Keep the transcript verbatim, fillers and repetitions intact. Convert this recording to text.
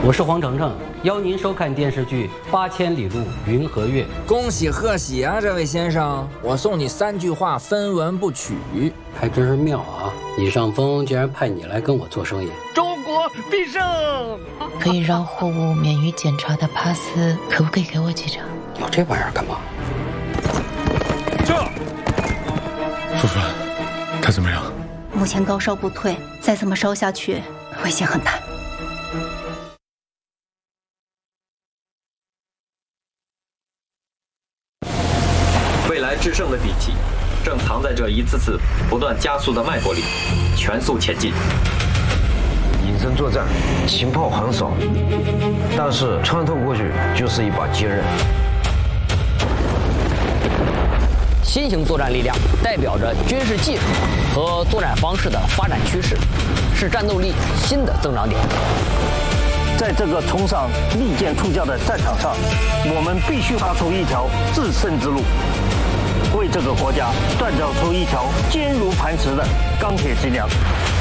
我是黄澄澄，邀您收看电视剧《八千里路云和月》。 恭喜贺喜啊，这位先生！我送你三句话，分文不取。 还真是妙啊！李尚峰竟然派你来跟我做生意， 中国必胜！ 可以让货物免于检查的帕斯，可不可以给我几张？ 要这玩意儿干嘛？ 这， 叔叔，他怎么样？ 目前高烧不退，再这么烧下去，危险很大。 未来制胜的底气，正藏在这一次次不断加速的脉搏里，全速前进。 隐身作战，情报很少，但是穿透过去就是一把坚刃。 新型作战力量代表着军事技术和作战方式的发展趋势，是战斗力新的增长点。 在这个冲上利剑出鞘的战场上，我们必须画出一条制胜之路，为这个国家锻造出一条坚如磐石的钢铁脊梁。